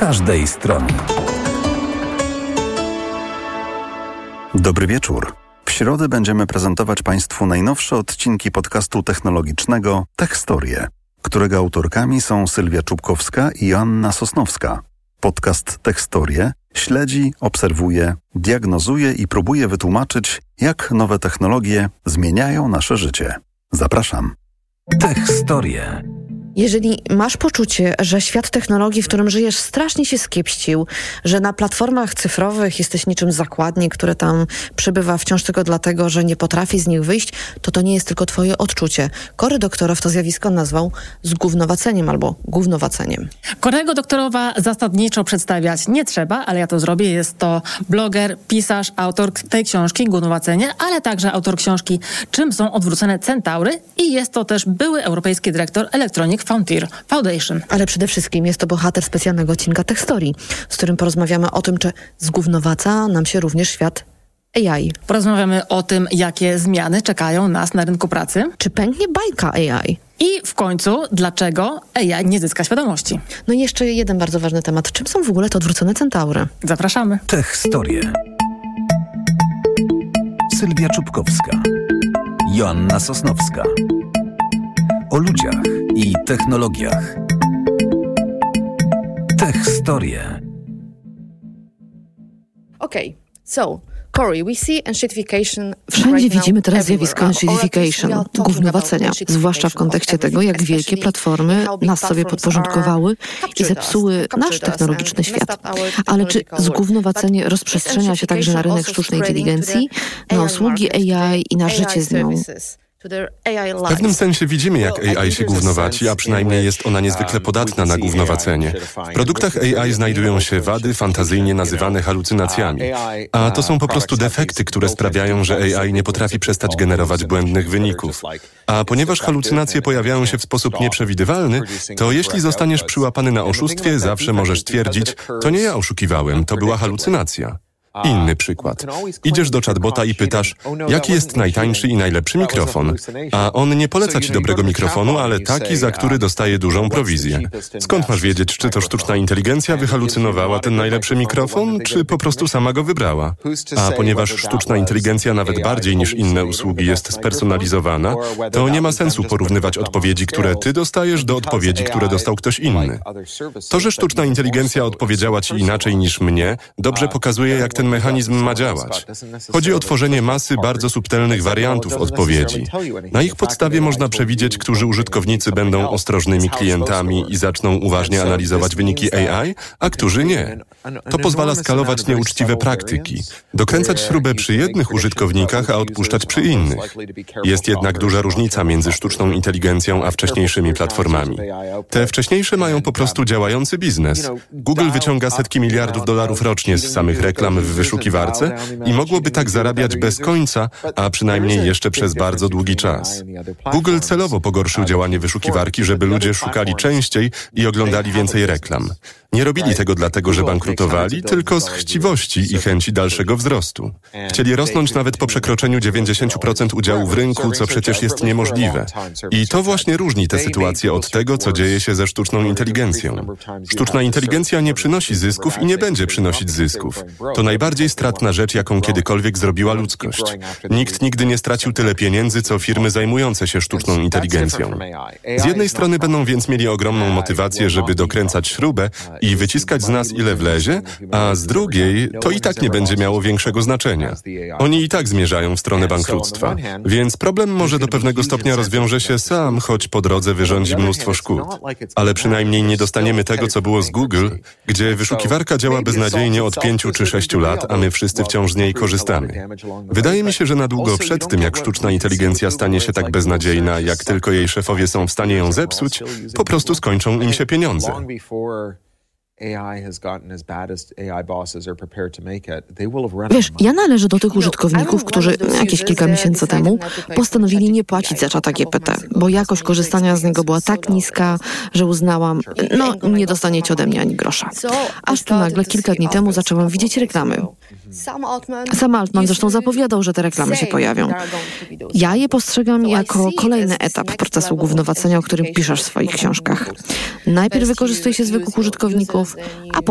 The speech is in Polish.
każdej strony. Dobry wieczór. W środę będziemy prezentować Państwu najnowsze odcinki podcastu technologicznego Techstorie, którego autorkami są Sylwia Czubkowska i Joanna Sosnowska. Podcast Techstorie śledzi, obserwuje, diagnozuje i próbuje wytłumaczyć, jak nowe technologie zmieniają nasze życie. Zapraszam. Techstorie. Jeżeli masz poczucie, że świat technologii, w którym żyjesz, strasznie się skiepścił, że na platformach cyfrowych jesteś niczym zakładnik, który tam przybywa wciąż tylko dlatego, że nie potrafi z nich wyjść, to nie jest tylko twoje odczucie. Cory Doktorow to zjawisko nazwał zgównowaceniem albo gównowaceniem. Corego Doktorowa zasadniczo przedstawiać nie trzeba, ale ja to zrobię. Jest to bloger, pisarz, autor tej książki Gównowacenie, ale także autor książki Czym są odwrócone centaury i jest to też były europejski dyrektor Electronic Frontier Foundation. Ale przede wszystkim jest to bohater specjalnego odcinka Techstorii, z którym porozmawiamy o tym, czy zgównowaca nam się również świat AI. Porozmawiamy o tym, jakie zmiany czekają nas na rynku pracy. Czy pęknie bajka AI? I w końcu, dlaczego AI nie zyska świadomości. No i jeszcze jeden bardzo ważny temat. Czym są w ogóle te odwrócone centaury? Zapraszamy. Techstorie. Sylwia Czubkowska. Joanna Sosnowska. O ludziach i technologiach. Techstorie. Okej, so Cory, we see enshittification. Wszędzie widzimy teraz zjawisko enshittification, gównowacenia, zwłaszcza w kontekście tego, jak wielkie platformy nas sobie podporządkowały i zepsuły nasz technologiczny świat. Ale czy zgównowacenie rozprzestrzenia się także na rynek sztucznej inteligencji, na usługi AI i na życie z nią? W pewnym sensie widzimy, jak AI się gównowaci, a przynajmniej jest ona niezwykle podatna na gównowacenie. W produktach AI znajdują się wady fantazyjnie nazywane halucynacjami. A to są po prostu defekty, które sprawiają, że AI nie potrafi przestać generować błędnych wyników. A ponieważ halucynacje pojawiają się w sposób nieprzewidywalny, to jeśli zostaniesz przyłapany na oszustwie, zawsze możesz twierdzić, to nie ja oszukiwałem, to była halucynacja. Inny przykład. Idziesz do chatbota i pytasz, jaki jest najtańszy i najlepszy mikrofon, a on nie poleca ci dobrego mikrofonu, ale taki, za który dostaje dużą prowizję. Skąd masz wiedzieć, czy to sztuczna inteligencja wyhalucynowała ten najlepszy mikrofon, czy po prostu sama go wybrała? A ponieważ sztuczna inteligencja nawet bardziej niż inne usługi jest spersonalizowana, to nie ma sensu porównywać odpowiedzi, które ty dostajesz, do odpowiedzi, które dostał ktoś inny. To, że sztuczna inteligencja odpowiedziała ci inaczej niż mnie, dobrze pokazuje, jak ten mechanizm ma działać. Chodzi o tworzenie masy bardzo subtelnych wariantów odpowiedzi. Na ich podstawie można przewidzieć, którzy użytkownicy będą ostrożnymi klientami i zaczną uważnie analizować wyniki AI, a którzy nie. To pozwala skalować nieuczciwe praktyki. Dokręcać śrubę przy jednych użytkownikach, a odpuszczać przy innych. Jest jednak duża różnica między sztuczną inteligencją a wcześniejszymi platformami. Te wcześniejsze mają po prostu działający biznes. Google wyciąga setki miliardów dolarów rocznie z samych reklam w wyszukiwarce i mogłoby tak zarabiać bez końca, a przynajmniej jeszcze przez bardzo długi czas. Google celowo pogorszył działanie wyszukiwarki, żeby ludzie szukali częściej i oglądali więcej reklam. Nie robili tego dlatego, że bankrutowali, tylko z chciwości i chęci dalszego wzrostu. Chcieli rosnąć nawet po przekroczeniu 90% udziału w rynku, co przecież jest niemożliwe. I to właśnie różni tę sytuację od tego, co dzieje się ze sztuczną inteligencją. Sztuczna inteligencja nie przynosi zysków i nie będzie przynosić zysków. To najbardziej stratna rzecz, jaką kiedykolwiek zrobiła ludzkość. Nikt nigdy nie stracił tyle pieniędzy, co firmy zajmujące się sztuczną inteligencją. Z jednej strony będą więc mieli ogromną motywację, żeby dokręcać śrubę i wyciskać z nas ile wlezie, a z drugiej to i tak nie będzie miało większego znaczenia. Oni i tak zmierzają w stronę bankructwa. Więc problem może do pewnego stopnia rozwiąże się sam, choć po drodze wyrządzi mnóstwo szkód. Ale przynajmniej nie dostaniemy tego, co było z Google, gdzie wyszukiwarka działa beznadziejnie od 5 czy 6 lat, a my wszyscy wciąż z niej korzystamy. Wydaje mi się, że na długo przed tym, jak sztuczna inteligencja stanie się tak beznadziejna, jak tylko jej szefowie są w stanie ją zepsuć, po prostu skończą im się pieniądze. Wiesz, ja należę do tych użytkowników, którzy jakieś kilka miesięcy temu postanowili nie płacić za ChatGPT, bo jakość korzystania z niego była tak niska, że uznałam, nie dostaniecie ode mnie ani grosza. Aż tu nagle kilka dni temu zaczęłam widzieć reklamy. Sam Altman zresztą zapowiadał, że te reklamy się pojawią. Ja je postrzegam jako kolejny etap procesu gównowacenia, o którym piszesz w swoich książkach. Najpierw wykorzystuje się zwykłych użytkowników, a